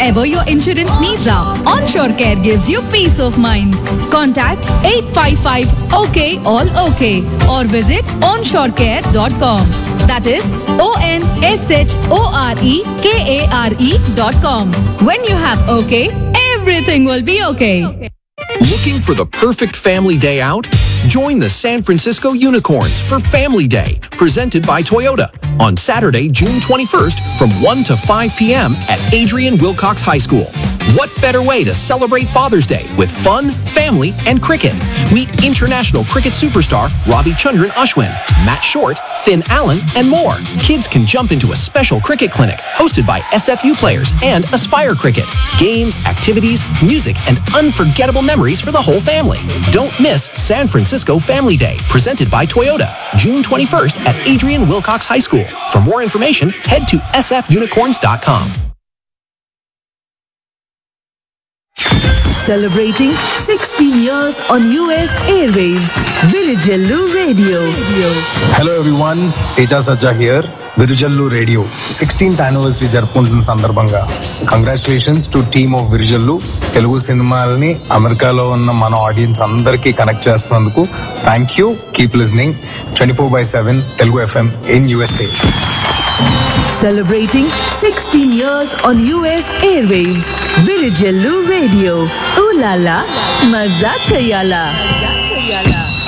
Whatever your insurance needs are, Onshore Care gives you peace of mind. Contact 855 OK All OK or visit onshorecare.com. That is ONSHOREKARE.com. When you have OK, everything will be okay. Looking for the perfect family day out? Join the San Francisco Unicorns for Family Day, presented by Toyota, on Saturday, June 21st from 1 to 5 p.m. at Adrian Wilcox High School. What better way to celebrate Father's Day with fun, family, and cricket? Meet international cricket superstar Ravi Chandran Ashwin, Matt Short, Finn Allen, and more. Kids can jump into a special cricket clinic hosted by SFU players and Aspire Cricket. Games, activities, music, and unforgettable memories for the whole family. Don't miss San Francisco Family Day, presented by Toyota, June 21st at Adrian Wilcox High School. For more information, head to sfunicorns.com. Celebrating 16 years on US Airwaves, Virijallu Radio. Hello everyone, Teja Sajja here. Virijallu Radio 16th anniversary జరుపుకుంటున్న సందర్భంగా congratulations to team of Virijallu. Telugu సినిమాలని అమెరికాలో ఉన్న మన audience అందరికీ connect చేస్తున్నందుకు thank you. Keep listening 24/7 Telugu FM in USA. Celebrating 16 years on US Airwaves, Virijallu Radio. Ooh la la, mazza chayala.